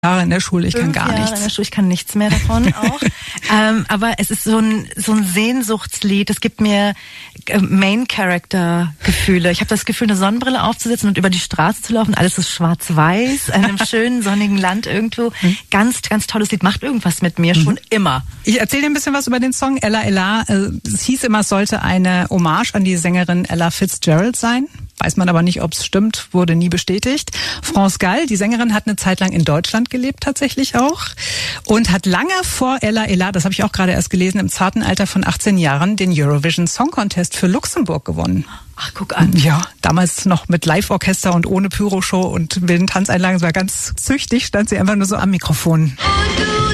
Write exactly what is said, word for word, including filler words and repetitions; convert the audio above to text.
Jahre in der Schule, ich kann gar Jahre nichts. In der Schule, ich kann nichts mehr davon auch. ähm, aber es ist so ein so ein Sehnsuchtslied. Es gibt mir äh, Main-Character-Gefühle. Ich habe das Gefühl, eine Sonnenbrille aufzusetzen und über die Straße zu laufen. Alles ist schwarz-weiß, in einem schönen, sonnigen Land irgendwo. Mhm. Ganz, ganz tolles Lied. Macht irgendwas mit mir, mhm. schon immer. Ich erzähle dir ein bisschen was über den Song. Ella Ella. Es hieß immer, es sollte eine Hommage an die Sängerin Ella Fitzgerald sein. Weiß man aber nicht, ob es stimmt, wurde nie bestätigt. France Gall, die Sängerin, hat eine Zeit lang in Deutschland gelebt, tatsächlich auch. Und hat lange vor Ella Ella, das habe ich auch gerade erst gelesen, im zarten Alter von achtzehn Jahren, den Eurovision Song Contest für Luxemburg gewonnen. Ach, guck an. Ja, damals noch mit Live-Orchester und ohne Pyroshow und wilden Tanzeinlagen. Es war ganz züchtig, stand sie einfach nur so am Mikrofon.